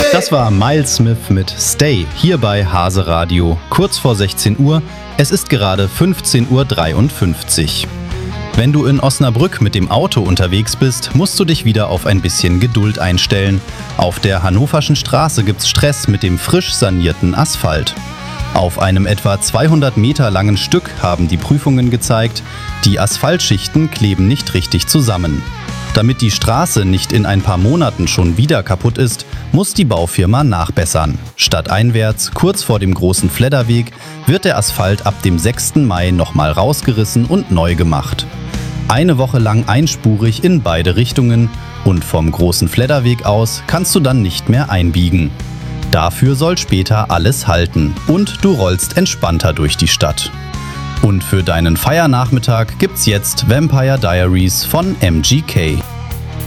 Das war Miles Smith mit Stay, hier bei Hase Radio, kurz vor 16 Uhr. Es ist gerade 15:53 Uhr. Wenn du in Osnabrück mit dem Auto unterwegs bist, musst du dich wieder auf ein bisschen Geduld einstellen. Auf der Hannoverschen Straße gibt's Stress mit dem frisch sanierten Asphalt. Auf einem etwa 200 Meter langen Stück haben die Prüfungen gezeigt, die Asphaltschichten kleben nicht richtig zusammen. Damit die Straße nicht in ein paar Monaten schon wieder kaputt ist, muss die Baufirma nachbessern. Stadteinwärts, kurz vor dem großen Fledderweg, wird der Asphalt ab dem 6. Mai nochmal rausgerissen und neu gemacht. Eine Woche lang einspurig in beide Richtungen und vom großen Fledderweg aus kannst du dann nicht mehr einbiegen. Dafür soll später alles halten und du rollst entspannter durch die Stadt. Und für deinen Feiernachmittag gibt's jetzt Vampire Diaries von MGK.